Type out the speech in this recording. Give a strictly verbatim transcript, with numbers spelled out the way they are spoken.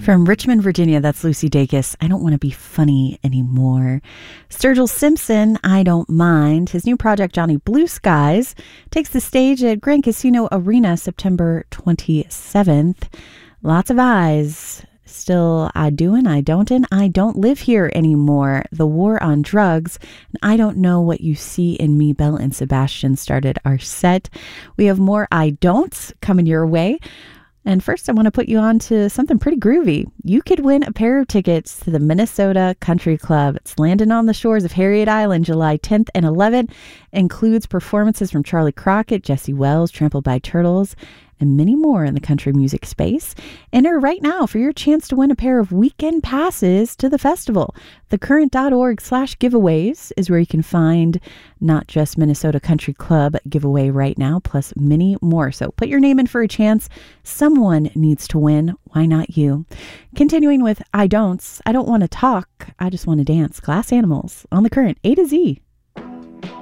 From Richmond, Virginia, that's Lucy Dacus. I don't want to be funny anymore. Sturgill Simpson, I Don't Mind. His new project, Johnny Blue Skies, takes the stage at Grand Casino Arena September twenty-seventh. Lots of eyes. Still, I do and I don't and I don't live here anymore. The War on Drugs. And I Don't Know What You See in Me. Belle and Sebastian started our set. We have more I Don'ts coming your way. And first, I want to put you on to something pretty groovy. You could win a pair of tickets to the Minnesota Country Club. It's landing on the shores of Harriet Island, July tenth and eleventh. Includes performances from Charlie Crockett, Jesse Wells, Trampled by Turtles, and many more in the country music space. Enter right now for your chance to win a pair of weekend passes to the festival. Thecurrent.org slash giveaways is where you can find not just Minnesota Country Club giveaway right now, plus many more. So put your name in for a chance. Someone needs to win. Why not you? Continuing with I Don'ts. I don't want to talk. I just want to dance. Glass Animals on The Current, A to Z.